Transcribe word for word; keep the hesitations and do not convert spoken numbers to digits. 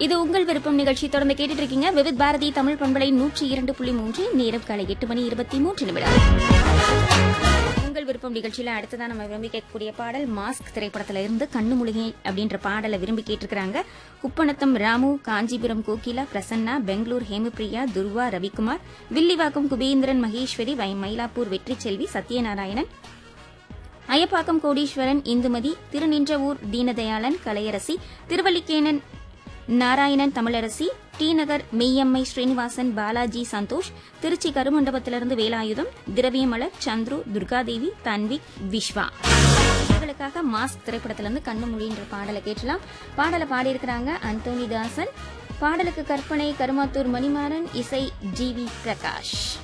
இது உங்கள் விருப்பம் நிகழ்ச்சி. தொடர்ந்து கேட்டுட்டு இருக்கீங்க விவித் பாரதி தமிழ் பண்பலை நூற்றி இரண்டு புள்ளி மூன்று. நேரம் காலை எட்டு மணி இருபத்தி மூன்று நிமிடம். உங்கள் விருப்பம் நிகழ்ச்சியில அடுத்ததான் நம்ம விரும்பி கேட்கக்கூடிய பாடல் மாஸ்க் திரைப்படத்துல இருந்து கண்ணு முழுகை அப்படின்ற பாடலை விரும்பி கேட்டிருக்கிறாங்க. குப்பநத்தம் ராமு, காஞ்சிபுரம் கோகிலா, பிரசன்னா, பெங்களூர் ஹேமபிரியா, துர்வா, ரவிக்குமார், வில்லிவாக்கம் குபேந்திரன், மகேஸ்வரி, மயிலாப்பூர் வெற்றி செல்வி, சத்யநாராயணன், அயப்பாக்கம் கோடீஸ்வரன், இந்துமதி, திருநின்றவூர் தீனதயாளன், கலையரசி, திருவல்லிக்கேணன் நாராயணன், தமிழரசி, டி நகர் மெய்யம்மை, ஸ்ரீனிவாசன், பாலாஜி, சந்தோஷ், திருச்சி கருமண்டபத்திலிருந்து வேலாயுதம், திரவியமலர், சந்துரு, துர்காதேவி, தன்விக், விஸ்வா இவர்களுக்காக மாஸ்க் திரைப்படத்திலிருந்து கண்ணு மொழின்ற பாடலை கேட்கலாம். பாடலை பாடியிருக்கிறாங்க அந்தோனிதாசன். பாடலுக்கு கற்பனை கருமாத்தூர் மணிமாறன், இசை ஜி வி பிரகாஷ்.